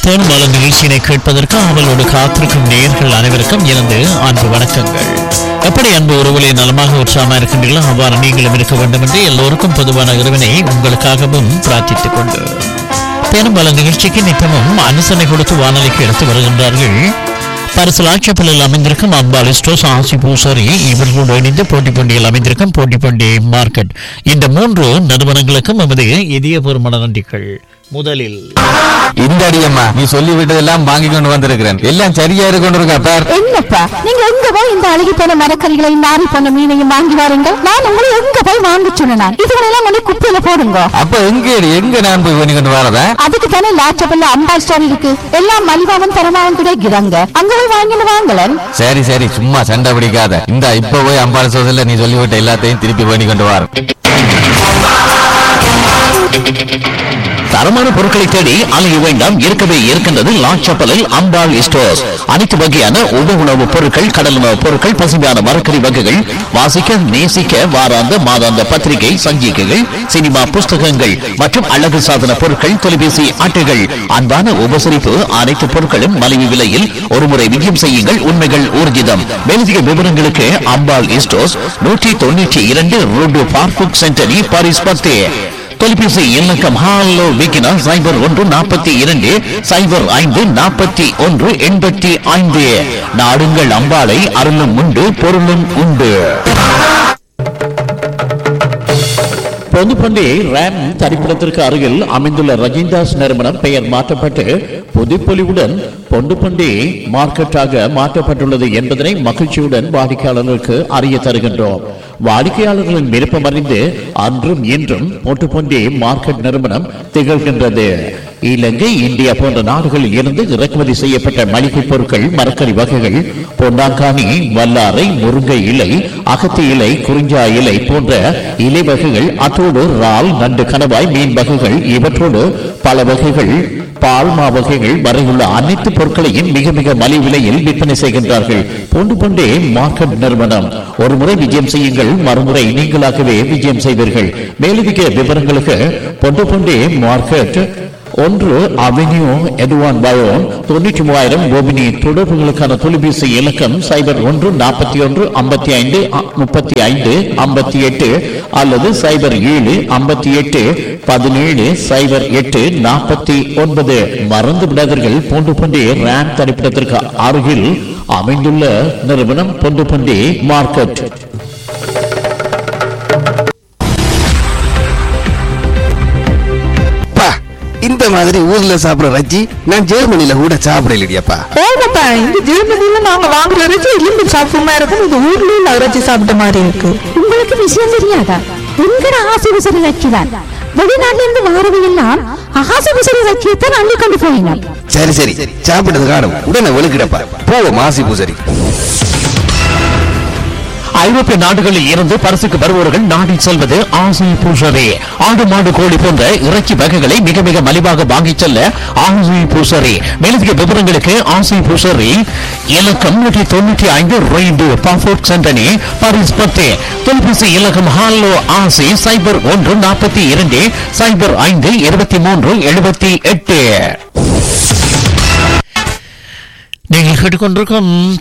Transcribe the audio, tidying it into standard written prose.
பெரும்பாலும் நிகழ்ச்சியினை கேட்பதற்கு அவளோடு காத்திருக்கும் நேயர்கள் அனைவருக்கும் எனது அன்பு வணக்கங்கள். எப்படி அன்பு உறவுகளை நலமாக உற்சாகமா இருக்கின்றீர்களோ அவ்வாறு நீங்களும் இருக்க வேண்டும் என்று எல்லோருக்கும் பொதுவான இறைவனை உங்களுக்காகவும் பிரார்த்தித்துக் கொண்டு பெரும்பாலும் நிகழ்ச்சிக்கு நித்தமும் அனுசரணை கொடுத்து வானொலிக்கு எடுத்து வருகின்றார்கள். பரிசலாட்சப்பலில் அமைந்திருக்கும் அம்பாள் ஸ்டோர்ஸ் ஆசி பூசரி இவர்களோடு இணைந்து போட்டி பண்டிகையில் அமைந்திருக்கும் போட்டி பண்டிகை மார்க்கெட், இந்த 3 நிறுவனங்களுக்கும் நமது இதயபூர்வமான நன்றிகள். முதலில் இந்த அடியம்மா நீ சொல்லி விட்டதெல்லாம் வாங்கி கொண்டு வந்திருக்கிறேன். எல்லாம் சரியா இருக்கு பார். என்னப்பா நீங்க எங்க போய் இந்த அழுகி போன மரக்கறிகளை நாரி போன மீனையும் வாங்கி வாருங்க. நான் உங்களை எங்க போய் வாங்க சொன்னேன். இதுகளெல்லாம் கொண்டு குப்பையில போடுங்க. அப்ப எங்க நான் போய் பண்ணி கொண்டு வரதா? அதுக்கு தானே லாட்சப்பல்ல அம்பாள் ஸ்டோர் இருக்கு. எல்லாம் மலிவாவும் தரமாவும் கிடைக்கிறாங்க. அங்க போய் வாங்கிட்டு வாங்கலன். சரி சரி சும்மா சண்டை பிடிக்காத. இந்த இப்ப போய் அம்பாள் ஸ்டோர்ல நீ சொல்லிவிட்ட எல்லாத்தையும் திருப்பி பண்ணி கொண்டு வர. தரமான பொருட்களை தேடி அலைய வேண்டாம், இருக்கவே இருக்கின்றது லாட்சப்பலில் அம்பாள் ஸ்டோர்ஸ். அனைத்து வகையான உணவுப் பொருட்கள், கடல் உணவுப் பொருட்கள், பசுமையான மரக்கறி வகைகள், வாசிக்க நேசிக்க வாராந்த மாதாந்த பத்திரிகை சஞ்சிகைகள், சினிமா புஸ்தகங்கள் மற்றும் அழகு சாதன பொருட்கள், தொலைபேசி அட்டைகள், அன்பான உபசரிப்பு, அனைத்து பொருட்களும் மலிவு விலையில் ஒருமுறை விஜயம் செய்யுங்கள். உண்மைகள் ஊர்ஜிதம். மேலதிக விவரங்களுக்கு அம்பாள் ஸ்டோர்ஸ் 192 ரோடு பார்புக் சென்டரி பாரிஸ் 10. தொலைபேசி இலக்கம் ஹாலோ விக்கினா 0142054185. நாடுங்கள் அம்பாளை, அருளும் உண்டு பொருளும் உண்டு. பொதுப்பண்டி ரேம் தரிப்பிடத்திற்கு அருகில் அமைந்துள்ள ரஜிந்தாஸ் நிறுவனம் பெயர் மாற்றப்பட்டு புதுப்பொலிவுடன் பொண்டுப்பண்டி மார்க்கெட்டாக மாற்றப்பட்டுள்ளது என்பதனை மகிழ்ச்சியுடன் வாடிக்கையாளர்களுக்கு அறிய தருகின்றோம். வாடிக்கையாளர்களின் விருப்பம் அறிந்து அன்றும் இன்றும் பொண்டுப்பண்டி மார்க்கெட் நிறுவனம் திகழ்கின்றது. இலங்கை, இந்தியா போன்ற நாடுகளில் இருந்து இறக்குமதி செய்யப்பட்ட மளிகை பொருட்கள், மரக்கறி வகைகள், பொன்னாங்கானி, வல்லாரை, முருங்கை இலை, அகத்தி இலை, குறிஞ்சா இலை போன்ற இலை வகைகள், அத்தோடு இறால், நண்டு, கணவாய், மீன் வகைகள், இவற்றோடு பல வகைகள், பால்மா வகைகள் வரையுள்ள அனைத்து பொருட்களையும் மிக மிக மலிவு விலையில் விற்பனை செய்கின்றார்கள். பொண்டு பொண்டே மார்க்கெட் நிறுவனம். ஒரு முறை விஜயம் செய்யுங்கள், மறுமுறை நீங்களாகவே விஜயம் செய்வீர்கள். மேலதிக விவரங்களுக்கு பொண்டு பொண்டே மார்க்கெட் 1 அவென்யூ எட்வான் பயோன் 93,000 கோபினி. தொடர்புகளுக்கான தொலைபேசி இலக்கம் 0141553558 அல்லது 0758170849. மறந்து விடாதீர்கள், பொண்டு பண்டி ரேம் தரிப்பிடத்திற்கு அருகில் அமைந்துள்ள நிறுவனம் பொண்டு பண்டி மார்க்கெட். இந்த மாதிரி ஊர்ல சாப்பிடுற ரஜ்ஜி நான் ஜெர்மனில கூட சாப்பிடலையப்பா. ஓகப்பா, இந்த ஜெர்மனில நாங்க வாங்குற ரஜ்ஜி எலும்பு சாப்பிடுமா இருக்கும். இது ஊர்ல உள்ள ரஜ்ஜி சாப்பிட்ட மாதிரி இருக்கு. உங்களுக்கு விஷயம் தெரியாதா? எங்கட ஆசிபுசரி ரச்சிதான் வெளிநாட்டுல இருந்து வாரவையெல்லாம் ஆசிபுசரி ரச்சியத்தான் அள்ளி கொண்டு போயினார். சரி சரி சாப்பிட்டது காணும் உடனே ஒழுக்கிடப்பா. போவோம் ஆசிபுசரி. ஐரோப்பிய நாடுகளில் இருந்து பரிசுக்கு வருபவர்கள் நாடி செல்வது ஆசி பூசரி. ஆடு, மாடு, கோழி போன்ற இறைச்சி வகைகளை மிக மிக மலிவாக வாங்கிச் செல்ல ஆசி பூசரி. மேலதிக விவரங்களுக்கு ஆசி பூசரி இலக்கம் 195 ரோடு பார்புக் சென்டரி பாரிஸ் 10. தொலைபேசி இலக்கம் ஹாலோ ஆசி 0142052378. நீங்கள் கேட்டுக்கொண்டிருக்கும்